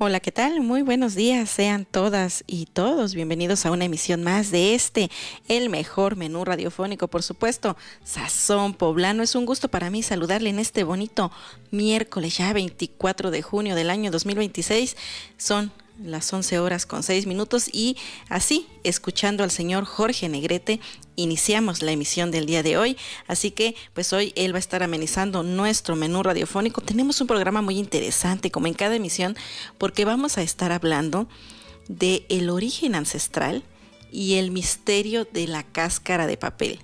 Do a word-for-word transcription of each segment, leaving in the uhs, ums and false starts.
Hola, ¿qué tal? Muy buenos días, sean todas y todos bienvenidos a una emisión más de este, el mejor menú radiofónico, por supuesto, Sazón Poblano. Es un gusto para mí saludarle en este bonito miércoles, ya veinticuatro de junio del año dos mil veintiséis. Son las once horas con seis minutos y así, escuchando al señor Jorge Negrete, iniciamos la emisión del día de hoy. Así que pues hoy él va a estar amenizando nuestro menú radiofónico. Tenemos un programa muy interesante como en cada emisión, porque vamos a estar hablando de el origen ancestral y el misterio de la cáscara de papel.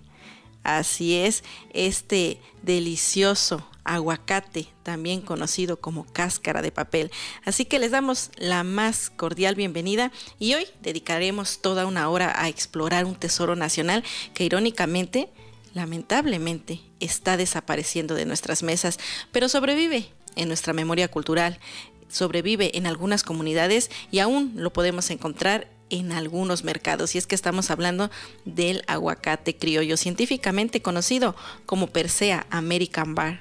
Así es, este delicioso aguacate, también conocido como cáscara de papel. Así que les damos la más cordial bienvenida y hoy dedicaremos toda una hora a explorar un tesoro nacional que irónicamente, lamentablemente, está desapareciendo de nuestras mesas, pero sobrevive en nuestra memoria cultural, sobrevive en algunas comunidades y aún lo podemos encontrar en algunos mercados, y es que estamos hablando del aguacate criollo, científicamente conocido como Persea American Bar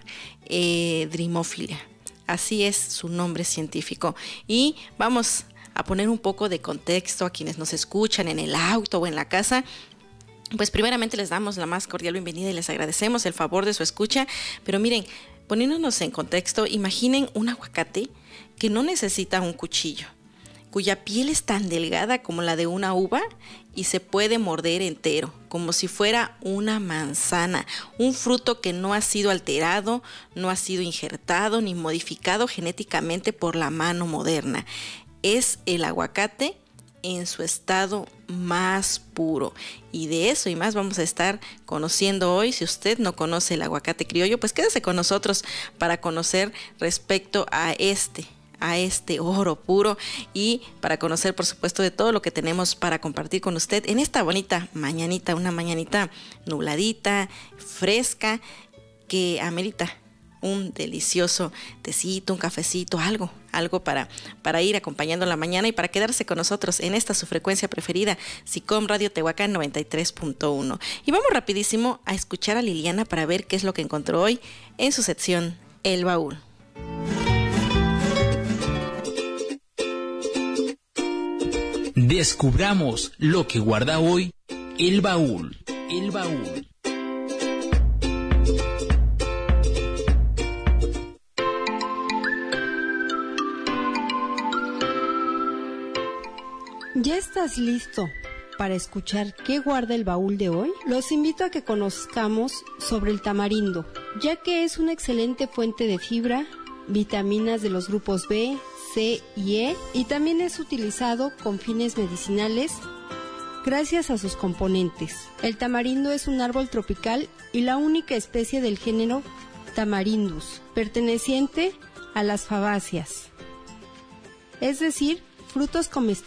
eh, Dreamophilia. Así es su nombre científico. Y vamos a poner un poco de contexto a quienes nos escuchan en el auto o en la casa. Pues primeramente les damos la más cordial bienvenida y les agradecemos el favor de su escucha. Pero miren, poniéndonos en contexto, imaginen un aguacate que no necesita un cuchillo, cuya piel es tan delgada como la de una uva y se puede morder entero, como si fuera una manzana, un fruto que no ha sido alterado, no ha sido injertado ni modificado genéticamente por la mano moderna. Es el aguacate en su estado más puro, y de eso y más vamos a estar conociendo hoy. Si usted no conoce el aguacate criollo, pues quédese con nosotros para conocer respecto a este a este oro puro y para conocer, por supuesto, de todo lo que tenemos para compartir con usted en esta bonita mañanita, una mañanita nubladita, fresca, que amerita un delicioso tecito, un cafecito, algo, algo para, para ir acompañando la mañana y para quedarse con nosotros en esta su frecuencia preferida, SICOM Radio Tehuacán noventa y tres punto uno. Y vamos rapidísimo a escuchar a Liliana para ver qué es lo que encontró hoy en su sección El Baúl. Descubramos lo que guarda hoy el baúl, el baúl. ¿Ya estás listo para escuchar qué guarda el baúl de hoy? Los invito a que conozcamos sobre el tamarindo, ya que es una excelente fuente de fibra, vitaminas de los grupos B, C y E, y también es utilizado con fines medicinales gracias a sus componentes. El tamarindo es un árbol tropical y la única especie del género Tamarindus, perteneciente a las fabáceas, es decir, frutos comestibles